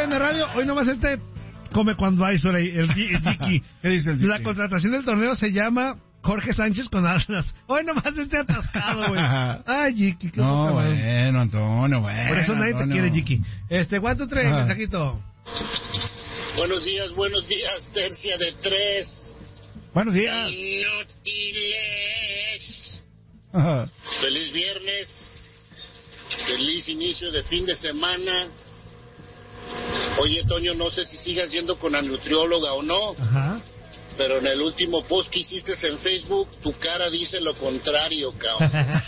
en la radio, hoy nomás come cuando hay Zuli, el Jiki. ¿Qué dice el Jiki? La contratación del torneo se llama Jorge Sánchez con Atlas. Hoy nomás atascado, güey. Ay, Jiki, qué No, poca madre. bueno, Antonio, bueno. Por eso nadie Antonio. te quiere, Jiki. ¿Cuánto trae el mensajito? Buenos días, tercia de 3. Buenos días. Inútiles. Ajá. Feliz viernes. Feliz inicio de fin de semana. Oye, Toño, no sé si sigas yendo con la nutrióloga o no. Ajá. Pero en el último post que hiciste en Facebook, tu cara dice lo contrario, cabrón.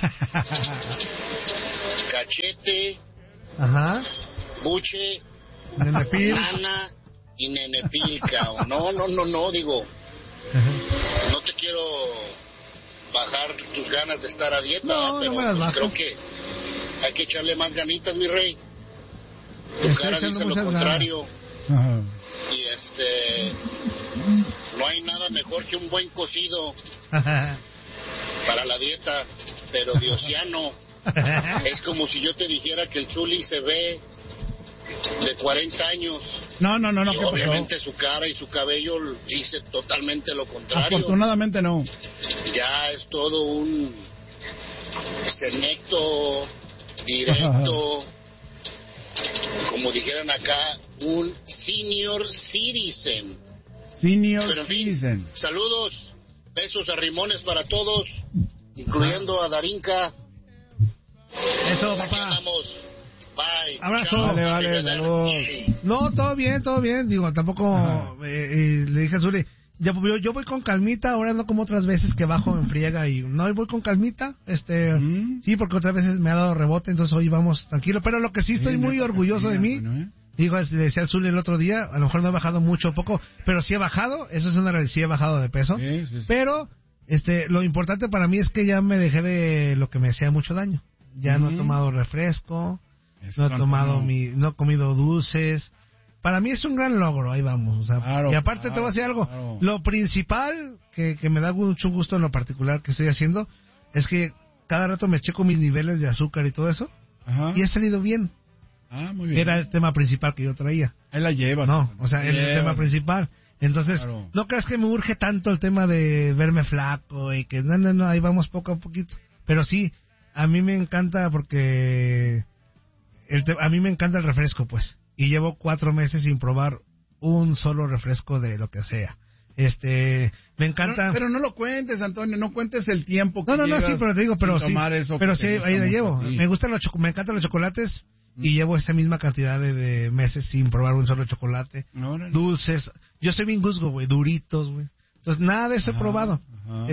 Cachete, Ajá. buche, Nenepil. nana y nenepil, cabrón. No, digo, no te quiero bajar tus ganas de estar a dieta, No, pero no me las pues bajo. creo que hay que echarle más ganitas, mi rey. Tu Estoy cara echando dice lo muchas contrario. Ajá. Y no hay nada mejor que un buen cocido para la dieta, pero diosiano. Es como si yo te dijera que el Zuli se ve de 40 años. No, Y ¿qué pasó? obviamente su cara y su cabello dice totalmente lo contrario. Afortunadamente no. Ya es todo un senecto, directo, como dijeran acá, un senior citizen. Senior Pero en fin, citizen. saludos, besos a Rimones para todos, incluyendo a Darinka. Eso, Aquí papá. andamos. Bye. Abrazo. Chao. Vale, Arrivederci. saludos. No, todo bien. Digo, tampoco le dije a Zuli, yo voy con calmita, ahora no como otras veces que bajo en friega y no, voy con calmita, sí, porque otras veces me ha dado rebote, entonces hoy vamos tranquilo, pero lo que sí estoy muy orgulloso de mí, digo, le decía al Zuli el otro día, a lo mejor no he bajado mucho o poco, pero sí he bajado, eso es una realidad, sí he bajado de peso, Sí. pero lo importante para mí es que ya me dejé de lo que me hacía mucho daño, ya no he tomado refresco, Eso, no he tomado Antonio. no he comido dulces. Para mí es un gran logro, ahí vamos. O sea, Claro, y aparte te voy a decir algo, claro. lo principal que me da mucho gusto en lo particular que estoy haciendo es que cada rato me checo mis niveles de azúcar y todo eso Ajá. y he salido bien. Muy bien. Era el tema principal que yo traía. Ahí la llevas. No, o sea, el tema Llevas. principal. Entonces, Claro. no creas que me urge tanto el tema de verme flaco y que no, ahí vamos poco a poquito. Pero sí, a mí me encanta porque a mí me encanta el refresco, pues. Y llevo 4 meses sin probar un solo refresco de lo que sea. Me encanta. Pero no lo cuentes, Antonio, no cuentes el tiempo que No, llevas sí, pero te digo, pero sin sí. tomar eso Pero que sí, te gusta ahí la mucho llevo. a ti. Me encantan los chocolates y llevo esa misma cantidad de meses sin probar un solo chocolate. Órale. Dulces. Yo soy bien guzgo, güey, duritos, güey. Entonces, nada de eso he probado. Ajá.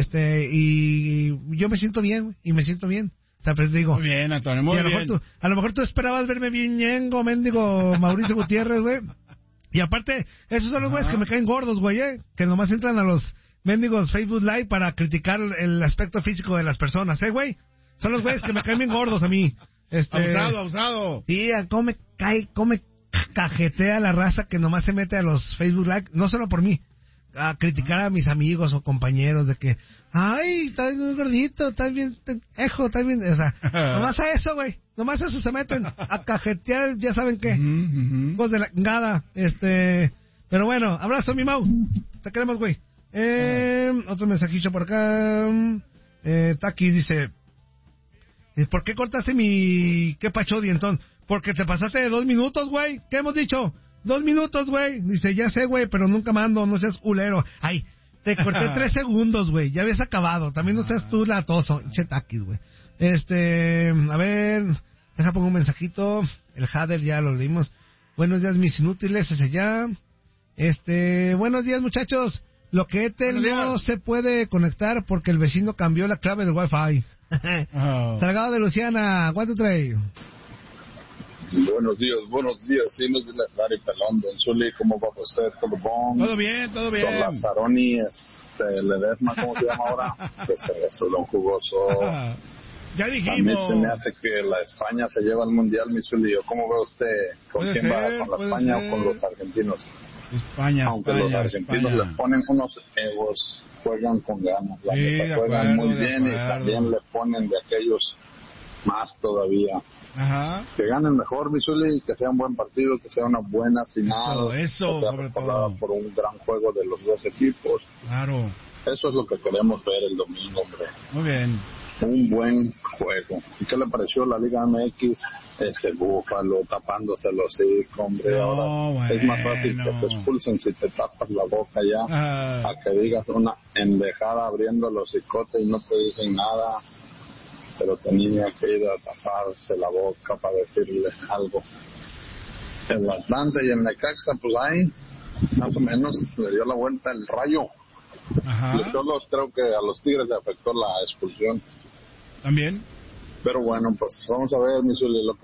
Y yo me siento bien, güey, y me siento bien. O sea, pero te digo, Muy bien, Antonio, muy y a bien. lo mejor tú esperabas verme bien ñengo, mendigo Mauricio Gutiérrez, güey. Y aparte, esos son los güeyes que me caen gordos, güey, que nomás entran a los mendigos Facebook Live para criticar el aspecto físico de las personas, güey. Son los güeyes que me caen bien gordos a mí. Abusado. Sí, cómo me cajetea la raza que nomás se mete a los Facebook Live, no solo por mí, a criticar a mis amigos o compañeros de que, ay, estás muy gordito, estás bien, estás bien, o sea, nomás a eso, güey, nomás a eso se meten, a cajetear, ya saben qué, hijos de la ngada, pero bueno, abrazo, mi Mau, te queremos, güey. Otro mensajillo por acá, Taki dice, ¿por qué cortaste mi qué pacho dientón? Porque te pasaste de 2 minutos, güey, ¿qué hemos dicho? 2 minutos, güey. Dice, ya sé, güey, pero nunca mando, no seas culero. Ay, te corté 3 segundos, güey. Ya habías acabado. También no seas tú latoso. Che taquis, güey. A ver, deja pongo un mensajito. El Hader ya lo leímos. Buenos días, mis inútiles, ese ya. Buenos días, muchachos. Lo que Etel no se puede conectar porque el vecino cambió la clave del Wi-Fi. Salgado de Luciana, ¿cuánto trae? Buenos días, sí, nos viene Larry Pelón, Don Zuli, ¿cómo va usted? ¿Todo bon? Todo bien. Don Lazzaroni, Ledesma, ¿cómo se llama ahora? Que se resulta un jugoso. Ya A mí dijimos. se me hace que la España se lleva al Mundial, mi Zuli. ¿Cómo ve usted? ¿Con Puede quién va? ser, ¿Con la puede España ser. o con los argentinos? España. Aunque los argentinos le ponen unos egos, juegan con ganas, la Sí, neta, de juegan acuerdo, muy de bien y acuerdo. también le ponen de aquellos más todavía. Ajá. Que ganen mejor, Missouri, que sea un buen partido, que sea una buena final. Eso, que sea sobre recordada todo. por un gran juego de los dos equipos. Claro. Eso es lo que queremos ver el domingo, hombre. Muy bien. Un buen juego. ¿Y qué le pareció la Liga MX? Búfalo tapándose los hocico, hombre. No, ahora es más fácil que te expulsen si te tapas la boca ya, a que digas una endejada abriendo los hocicotes y no te dicen nada. Pero tenía que ir a taparse la boca para decirle algo. El Atlante y el Necaxa, pues ahí, más o menos, le dio la vuelta el Rayo. Ajá. Creo que a los Tigres le afectó la expulsión. También. Pero bueno, pues vamos a ver, Missouri, lo que